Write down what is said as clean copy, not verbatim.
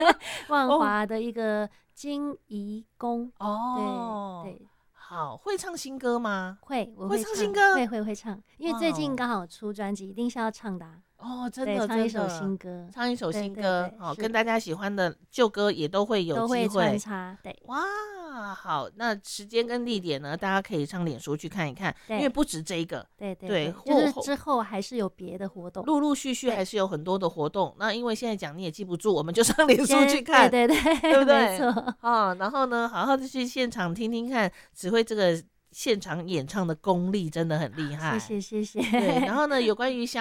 万华的一个金怡宫。 哦， 对对， 好，会唱新歌吗？ 我会会唱， 唱新歌， 会唱，因为最近刚好出专辑，一定是要唱的真对， 的真唱一首的， 新歌， 唱一首对新歌， 对对， 好，跟大家喜欢的旧歌也都会有都会机会穿插，对哇，好，那时间跟地点呢，大家可以上脸书去看一看，因为不止这一个，对， 就是之后还是有别的活动， 陆陆续续还是有很多的活动。那因为现在讲你也记不住，我们就上脸书去看， 对对对不对？ 没错然后呢，好好的去现场听听看，指挥这个现场演唱的功力真的很厉害， 谢谢。 对，然后呢，有关于